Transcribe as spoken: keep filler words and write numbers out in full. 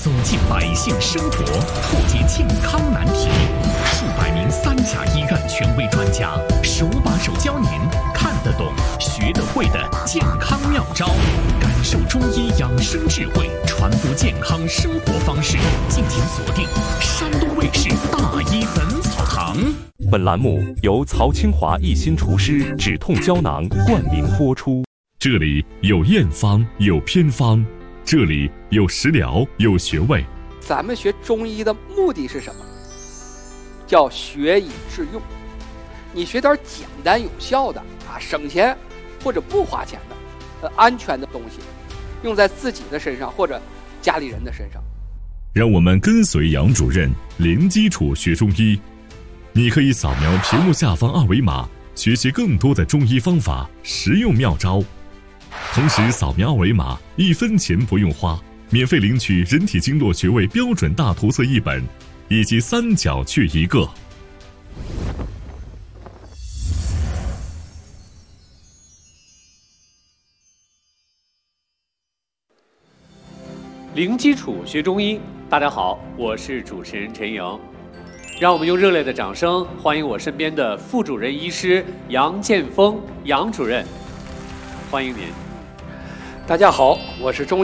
走进百姓生活，破解健康难题。数百名三甲医院权威专家手把手教您看得懂、学得会的健康妙招，感受中医养生智慧，传播健康生活方式。敬请锁定山东卫视《大医本草堂》。 本栏目由曹清华一心厨师止痛胶囊冠名播出。 这里有验方，有偏方，这里有食疗，有穴位。 咱们学中医的目的是什么？叫学以致用。你学点简单有效的啊，省钱或者不花钱的、呃安全的东西，用在自己的身上或者家里人的身上。 让我们跟随杨主任零基础学中医。你可以扫描屏幕下方二维码，学习更多的中医方法、实用妙招。同时扫描二维码，一分钱不用花，免费领取人体经络穴位标准大图册一本，以及三角去一个。 零基础学中医，大家好，我是主持人陈莹。让我们用热烈的掌声欢迎我身边的副主任医师杨建峰杨主任，欢迎您。 大家好，我是中医